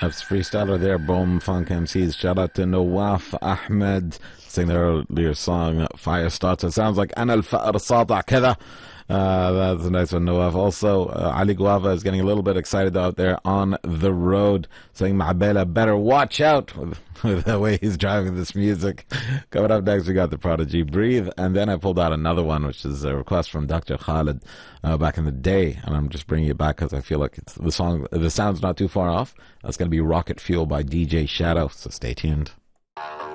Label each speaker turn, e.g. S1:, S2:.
S1: That's freestyler there, Boom Funk MCs. Shout out to Nawaf Ahmed, sing their earlier song Fire Starts. It sounds like Ana al-Fa'ar Sata Keda. That's a nice one, Nawaf. Also, Ali Guava is getting a little bit excited out there on the road, saying Ma'abela better watch out with the way he's driving this music. Coming up next, we got the Prodigy Breathe, and then I pulled out another one, which is a request from Dr. Khalid back in the day, and I'm just bringing it back because I feel like it's the sound's not too far off. That's going to be Rocket Fuel by DJ Shadow, so stay tuned.